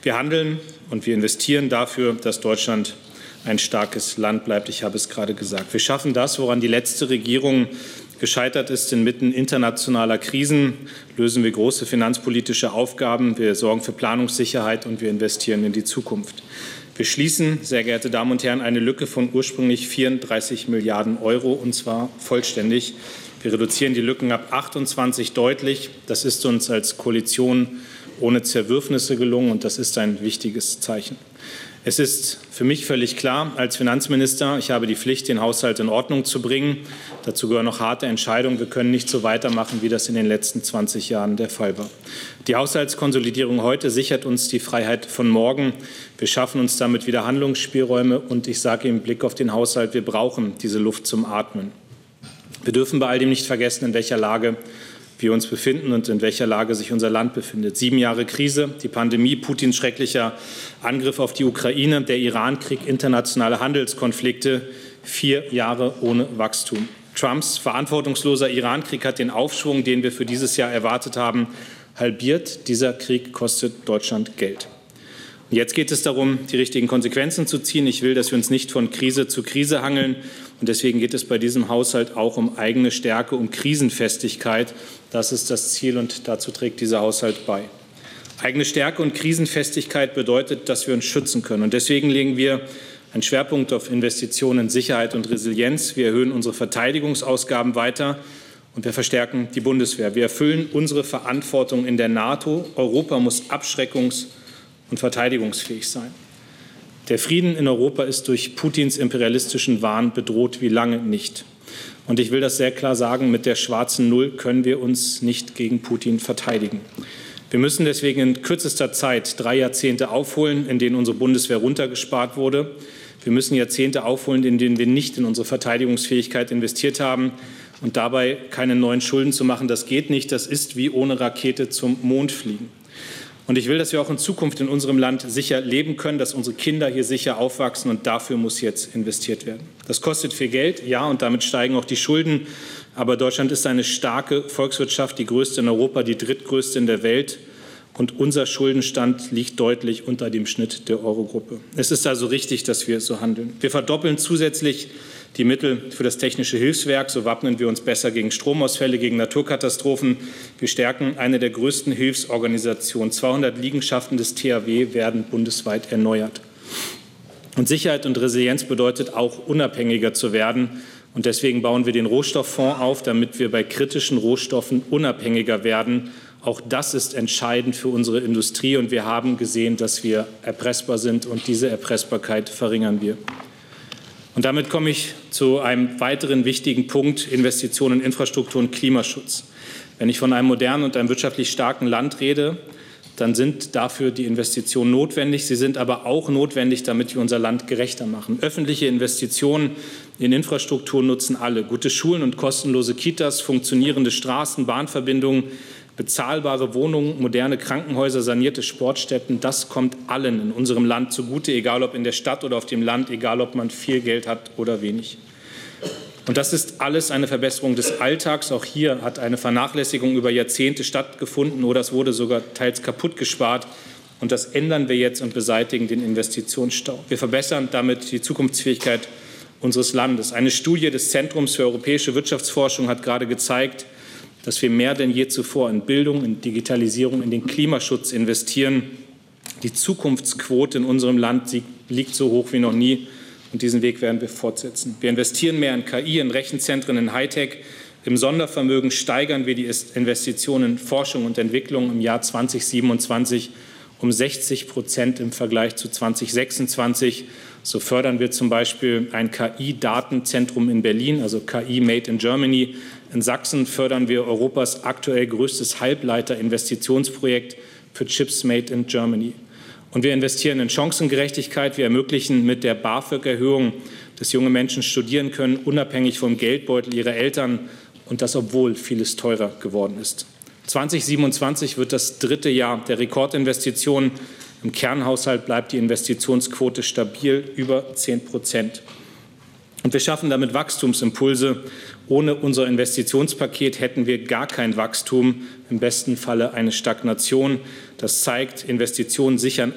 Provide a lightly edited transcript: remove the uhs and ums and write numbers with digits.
Wir handeln und wir investieren dafür, dass Deutschland ein starkes Land bleibt. Ich habe es gerade gesagt. Wir schaffen das, woran die letzte Regierung gescheitert ist. Inmitten internationaler Krisen lösen wir große finanzpolitische Aufgaben. Wir sorgen für Planungssicherheit und wir investieren in die Zukunft. Wir schließen, sehr geehrte Damen und Herren, eine Lücke von ursprünglich 34 Milliarden Euro, und zwar vollständig. Wir reduzieren die Lücken ab 28 deutlich. Das ist uns als Koalition ohne Zerwürfnisse gelungen, und das ist ein wichtiges Zeichen. Es ist für mich völlig klar, als Finanzminister, ich habe die Pflicht, den Haushalt in Ordnung zu bringen. Dazu gehören noch harte Entscheidungen. Wir können nicht so weitermachen, wie das in den letzten 20 Jahren der Fall war. Die Haushaltskonsolidierung heute sichert uns die Freiheit von morgen. Wir schaffen uns damit wieder Handlungsspielräume. Und ich sage im Blick auf den Haushalt, wir brauchen diese Luft zum Atmen. Wir dürfen bei all dem nicht vergessen, in welcher Lage wir uns befinden und in welcher Lage sich unser Land befindet. 7 Jahre Krise, die Pandemie, Putins schrecklicher Angriff auf die Ukraine, der Irankrieg, internationale Handelskonflikte, 4 Jahre ohne Wachstum. Trumps verantwortungsloser Irankrieg hat den Aufschwung, den wir für dieses Jahr erwartet haben, halbiert. Dieser Krieg kostet Deutschland Geld. Und jetzt geht es darum, die richtigen Konsequenzen zu ziehen. Ich will, dass wir uns nicht von Krise zu Krise hangeln. Und deswegen geht es bei diesem Haushalt auch um eigene Stärke, um Krisenfestigkeit. Das ist das Ziel, und dazu trägt dieser Haushalt bei. Eigene Stärke und Krisenfestigkeit bedeutet, dass wir uns schützen können. Und deswegen legen wir einen Schwerpunkt auf Investitionen in Sicherheit und Resilienz. Wir erhöhen unsere Verteidigungsausgaben weiter und wir verstärken die Bundeswehr. Wir erfüllen unsere Verantwortung in der NATO. Europa muss abschreckungs- und verteidigungsfähig sein. Der Frieden in Europa ist durch Putins imperialistischen Wahn bedroht wie lange nicht. Und ich will das sehr klar sagen, mit der schwarzen Null können wir uns nicht gegen Putin verteidigen. Wir müssen deswegen in kürzester Zeit 3 Jahrzehnte aufholen, in denen unsere Bundeswehr runtergespart wurde. Wir müssen Jahrzehnte aufholen, in denen wir nicht in unsere Verteidigungsfähigkeit investiert haben. Und dabei keine neuen Schulden zu machen, das geht nicht. Das ist wie ohne Rakete zum Mond fliegen. Und ich will, dass wir auch in Zukunft in unserem Land sicher leben können, dass unsere Kinder hier sicher aufwachsen, und dafür muss jetzt investiert werden. Das kostet viel Geld, ja, und damit steigen auch die Schulden. Aber Deutschland ist eine starke Volkswirtschaft, die größte in Europa, die drittgrößte in der Welt. Und unser Schuldenstand liegt deutlich unter dem Schnitt der Eurogruppe. Es ist also richtig, dass wir so handeln. Wir verdoppeln zusätzlich die Mittel für das Technische Hilfswerk. So wappnen wir uns besser gegen Stromausfälle, gegen Naturkatastrophen. Wir stärken eine der größten Hilfsorganisationen. 200 Liegenschaften des THW werden bundesweit erneuert. Und Sicherheit und Resilienz bedeutet auch, unabhängiger zu werden. Und deswegen bauen wir den Rohstofffonds auf, damit wir bei kritischen Rohstoffen unabhängiger werden. Auch das ist entscheidend für unsere Industrie. Und wir haben gesehen, dass wir erpressbar sind. Und diese Erpressbarkeit verringern wir. Und damit komme ich zu einem weiteren wichtigen Punkt: Investitionen in Infrastruktur und Klimaschutz. Wenn ich von einem modernen und einem wirtschaftlich starken Land rede, dann sind dafür die Investitionen notwendig. Sie sind aber auch notwendig, damit wir unser Land gerechter machen. Öffentliche Investitionen in Infrastruktur nutzen alle. Gute Schulen und kostenlose Kitas, funktionierende Straßen, Bahnverbindungen, bezahlbare Wohnungen, moderne Krankenhäuser, sanierte Sportstätten, das kommt allen in unserem Land zugute, egal ob in der Stadt oder auf dem Land, egal ob man viel Geld hat oder wenig. Und das ist alles eine Verbesserung des Alltags. Auch hier hat eine Vernachlässigung über Jahrzehnte stattgefunden oder es wurde sogar teils kaputt gespart. Und das ändern wir jetzt und beseitigen den Investitionsstau. Wir verbessern damit die Zukunftsfähigkeit unseres Landes. Eine Studie des Zentrums für europäische Wirtschaftsforschung hat gerade gezeigt, dass wir mehr denn je zuvor in Bildung, in Digitalisierung, in den Klimaschutz investieren. Die Zukunftsquote in unserem Land liegt so hoch wie noch nie, und diesen Weg werden wir fortsetzen. Wir investieren mehr in KI, in Rechenzentren, in Hightech. Im Sondervermögen steigern wir die Investitionen in Forschung und Entwicklung im Jahr 2027 um 60% im Vergleich zu 2026. So fördern wir zum Beispiel ein KI-Datenzentrum in Berlin, also KI Made in Germany. In Sachsen fördern wir Europas aktuell größtes Halbleiter-Investitionsprojekt für Chips Made in Germany. Und wir investieren in Chancengerechtigkeit. Wir ermöglichen mit der BAföG-Erhöhung, dass junge Menschen studieren können, unabhängig vom Geldbeutel ihrer Eltern, und das, obwohl vieles teurer geworden ist. 2027 wird das 3. Jahr der Rekordinvestitionen. Im Kernhaushalt bleibt die Investitionsquote stabil über 10%. Und wir schaffen damit Wachstumsimpulse. Ohne unser Investitionspaket hätten wir gar kein Wachstum, im besten Falle eine Stagnation. Das zeigt, Investitionen sichern